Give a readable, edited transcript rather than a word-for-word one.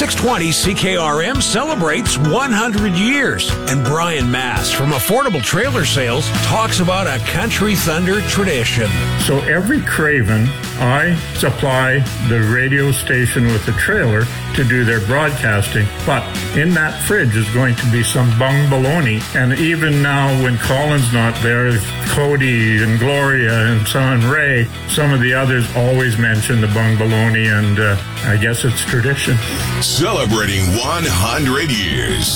620 CKRM celebrates 100 years, and Brian Mass from Affordable Trailer Sales talks about a Country Thunder tradition. So every Craven, I supply the radio station with a trailer to do their broadcasting, but in that fridge is going to be some bung bologna. And even now when Colin's not there, Cody and Gloria and son Ray, some of the others always mention the bung bologna, and I guess it's tradition. Celebrating 100 years.